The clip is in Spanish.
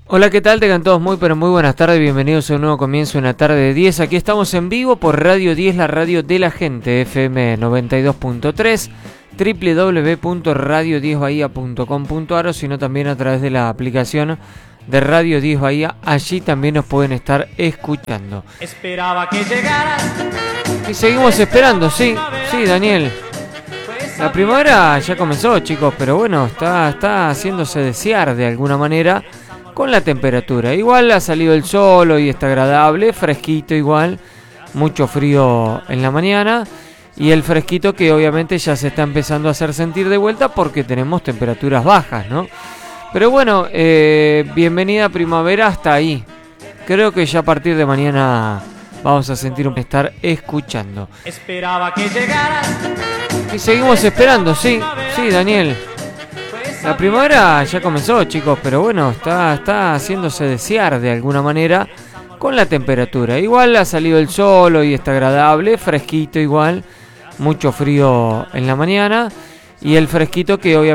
Hola, ¿qué tal? Tengan todos muy pero muy buenas tardes, bienvenidos a un nuevo comienzo, una tarde de 10. Aquí estamos en vivo por Radio 10, la radio de la gente, FM 92.3, www.radio10bahía.com.ar o sino también a través de la aplicación de Radio 10 Bahía, allí también nos pueden estar escuchando. Esperaba que llegaras. Y seguimos esperando, sí, Daniel. La primavera ya comenzó, chicos, pero bueno, está haciéndose desear de alguna manera con la temperatura. Igual ha salido el sol, hoy está agradable, fresquito igual, mucho frío en la mañana y el fresquito que obviamente ya se está empezando a hacer sentir de vuelta porque tenemos temperaturas bajas, ¿no? Pero bueno, bienvenida primavera hasta ahí. Creo que ya a partir de mañana vamos a sentir un estar escuchando. Esperaba que llegaras. Y seguimos esperando, sí, Daniel. La primavera ya comenzó, chicos, pero bueno, está haciéndose desear de alguna manera con la temperatura. Igual ha salido el sol, hoy está agradable, fresquito igual, mucho frío en la mañana y el fresquito que obviamente